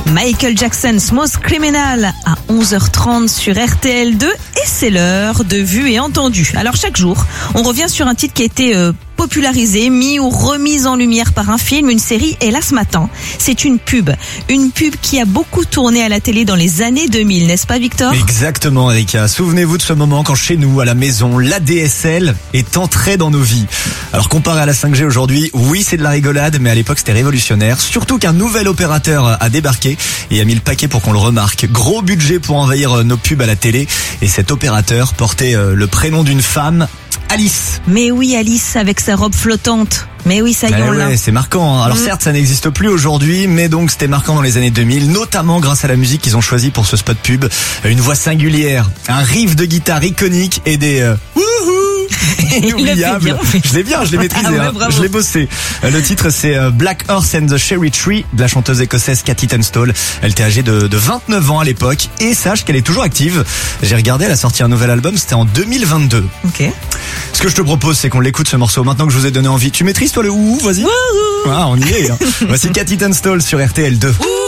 Michael Jackson, Smooth Criminal à 11h30 sur RTL2 et c'est l'heure de Vu et Entendu. Alors chaque jour, on revient sur un titre qui a été popularisé, mis ou remise en lumière par un film, une série, et là ce matin, c'est une pub qui a beaucoup tourné à la télé dans les années 2000, n'est-ce pas Victor ? Exactement Erika, souvenez-vous de ce moment quand chez nous, à la maison, l'ADSL est entrée dans nos vies. Alors comparé à la 5G aujourd'hui, oui c'est de la rigolade, mais à l'époque c'était révolutionnaire, surtout qu'un nouvel opérateur a débarqué et a mis le paquet pour qu'on le remarque. Gros budget pour envahir nos pubs à la télé, et cet opérateur portait le prénom d'une femme, Alice. Mais oui, Alice avec sa robe flottante. Mais oui, ça y est, on l'a. Ouais, c'est marquant. Alors certes, ça n'existe plus aujourd'hui, mais donc c'était marquant dans les années 2000, notamment grâce à la musique qu'ils ont choisie pour ce spot pub. Une voix singulière, un riff de guitare iconique et des inoubliables. Je l'ai maîtrisé, je l'ai bossé. Le titre c'est Black Horse and the Cherry Tree de la chanteuse écossaise Cathy Tunstall. Elle était âgée de 29 ans à l'époque et sache qu'elle est toujours active. J'ai regardé, elle a sorti un nouvel album, c'était en 2022. Ok. Ce que je te propose, c'est qu'on l'écoute ce morceau maintenant que je vous ai donné envie. Tu maîtrises toi le ouh, vas-y. Wouhou. Ah, on y est. Voici Cathy Tunstall sur RTL2.